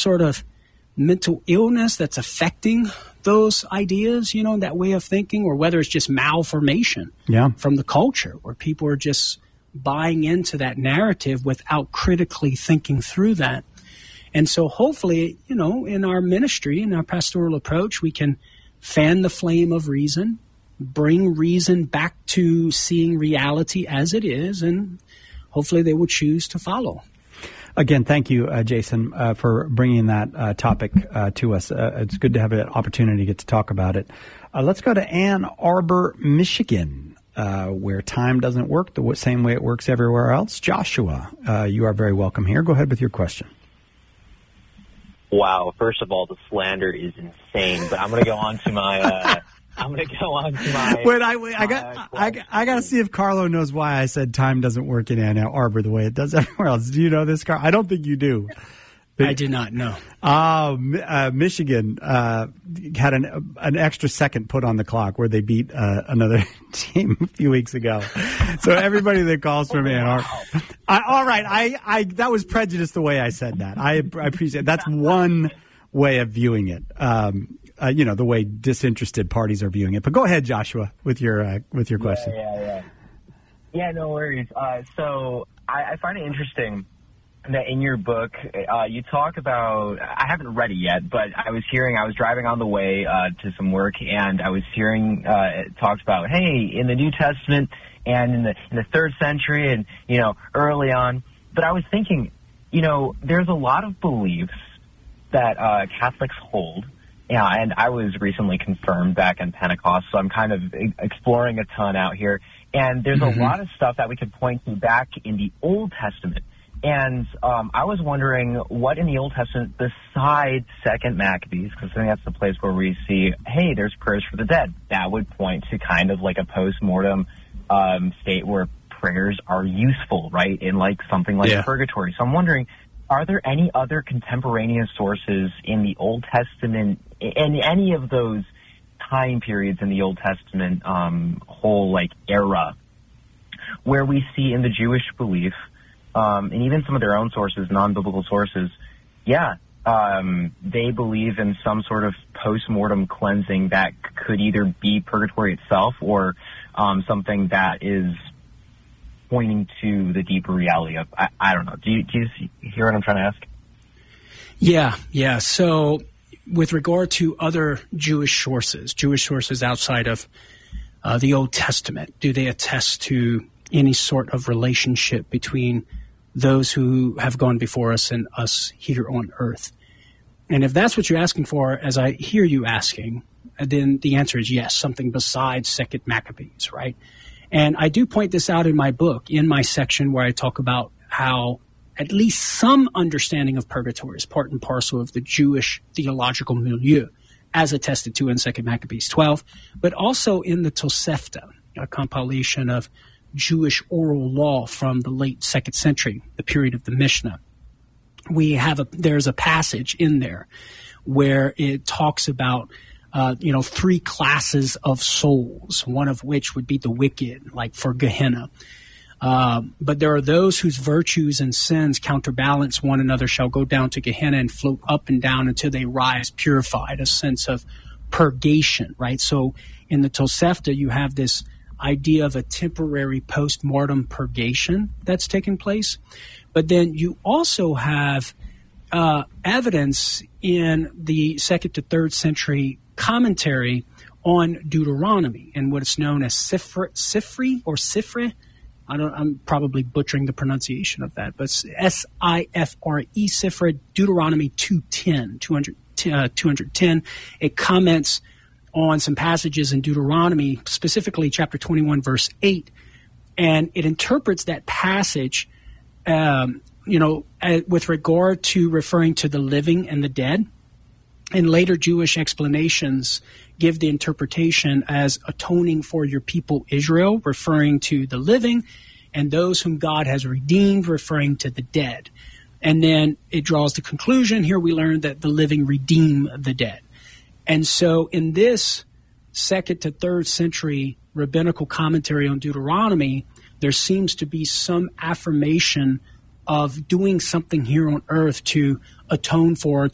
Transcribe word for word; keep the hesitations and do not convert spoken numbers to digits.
sort of mental illness that's affecting those ideas, you know, that way of thinking, or whether it's just malformation yeah. from the culture where people are just buying into that narrative without critically thinking through that. And so hopefully, you know, in our ministry, in our pastoral approach, we can fan the flame of reason, bring reason back to seeing reality as it is, and hopefully they will choose to follow. Again, thank you, uh, Jason, uh, for bringing that uh, topic uh, to us. Uh, it's good to have an opportunity to get to talk about it. Uh, let's go to Ann Arbor, Michigan, uh, where time doesn't work the same way it works everywhere else. Joshua, uh, you are very welcome here. Go ahead with your question. Wow. First of all, the slander is insane, but I'm going to go on to my... Uh, I'm going to go on to my... Wait, I, wait, I got uh, I, I got to see if Carlo knows why I said time doesn't work in Ann Arbor the way it does everywhere else. Do you know this, Carlo? I don't think you do. But, I did not know. Uh, uh, Michigan uh, had an an extra second put on the clock where they beat uh, another team a few weeks ago. So everybody that calls from Ann Arbor... I, all right, I, I that was prejudice the way I said that. I, I appreciate it. That's one way of viewing it. Um Uh, you know, the way disinterested parties are viewing it. But go ahead, Joshua, with your uh, with your question. Yeah, yeah, yeah. Yeah, no worries. Uh, so I, I find it interesting that in your book, uh, you talk about, I haven't read it yet, but I was hearing, I was driving on the way uh, to some work, and I was hearing uh, it talked about, hey, in the New Testament and in the in the third century and, you know, early on. But I was thinking, you know, there's a lot of beliefs that uh, Catholics hold. Yeah, and I was recently confirmed back in Pentecost, so I'm kind of exploring a ton out here. And there's mm-hmm. a lot of stuff that we could point to back in the Old Testament. And um, I was wondering what in the Old Testament, besides Second Maccabees, because I think that's the place where we see, hey, there's prayers for the dead. That would point to kind of like a post-mortem um, state where prayers are useful, right, in like something like yeah. purgatory. So I'm wondering, are there any other contemporaneous sources in the Old Testament, in any of those time periods in the Old Testament um, whole like era, where we see in the Jewish belief, um, and even some of their own sources, non-biblical sources, yeah, um, they believe in some sort of post-mortem cleansing that could either be purgatory itself or um, something that is pointing to the deeper reality of, I, I don't know. Do you, do you see, hear what I'm trying to ask? Yeah, yeah. So with regard to other Jewish sources, Jewish sources outside of uh, the Old Testament, do they attest to any sort of relationship between those who have gone before us and us here on earth? And if that's what you're asking for, as I hear you asking, then the answer is yes, something besides Second Maccabees, right? And I do point this out in my book, in my section where I talk about how at least some understanding of purgatory is part and parcel of the Jewish theological milieu, as attested to in Second Maccabees twelve, but also in the Tosefta, a compilation of Jewish oral law from the late second century, the period of the Mishnah. We have a there's a passage in there where it talks about Uh, you know, three classes of souls, one of which would be the wicked, like for Gehenna. Uh, but there are those whose virtues and sins counterbalance one another, shall go down to Gehenna and float up and down until they rise purified, a sense of purgation, right? So in the Tosefta, you have this idea of a temporary post-mortem purgation that's taken place. But then you also have uh, evidence in the second to third century commentary on Deuteronomy and what is known as Sifri, Sifri or Sifre. I don't, I'm probably butchering the pronunciation of that, but S I F R E, Sifre, Deuteronomy two ten, two hundred, uh, two ten. It comments on some passages in Deuteronomy, specifically chapter twenty-one, verse eight, and it interprets that passage, um, you know, uh, with regard to referring to the living and the dead. And later Jewish explanations give the interpretation as atoning for your people Israel, referring to the living, and those whom God has redeemed, referring to the dead. And then it draws the conclusion, here we learn that the living redeem the dead. And so in this second to third century rabbinical commentary on Deuteronomy, there seems to be some affirmation of doing something here on earth to atone for,